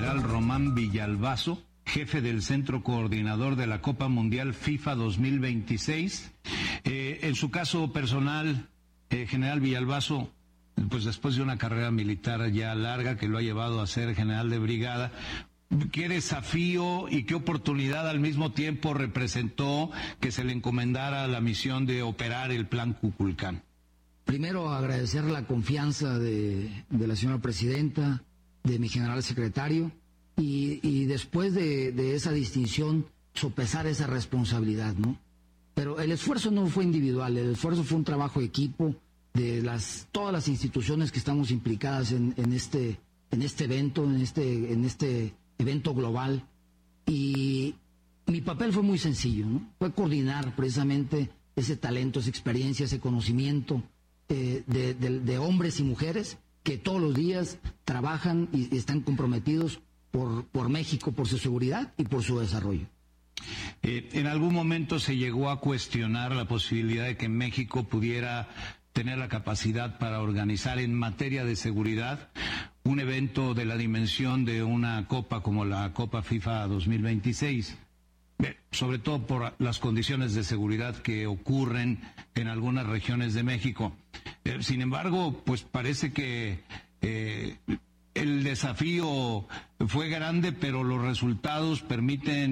general Román Villalbazo, jefe del Centro Coordinador de la Copa Mundial FIFA 2026. En su caso personal, general Villalbazo, pues después de una carrera militar ya larga que lo ha llevado a ser general de brigada, ¿qué desafío y qué oportunidad al mismo tiempo representó que se le encomendara la misión de operar el Plan Kukulcán? Primero, agradecer la confianza de la señora presidenta, de mi general secretario, y después de esa distinción, sopesar esa responsabilidad, ¿no? Pero el esfuerzo no fue individual, el esfuerzo fue un trabajo de equipo de todas las instituciones que estamos implicadas en este evento, en este evento global. Y mi papel fue muy sencillo, ¿no? Fue coordinar precisamente ese talento, esa experiencia, ese conocimiento de hombres y mujeres que todos los días trabajan y están comprometidos por México, por su seguridad y por su desarrollo. ¿En algún momento se llegó a cuestionar la posibilidad de que México pudiera tener la capacidad para organizar en materia de seguridad un evento de la dimensión de una copa como la Copa FIFA 2026? Sobre todo por las condiciones de seguridad que ocurren en algunas regiones de México. Sin embargo, pues parece que el desafío fue grande, pero los resultados permiten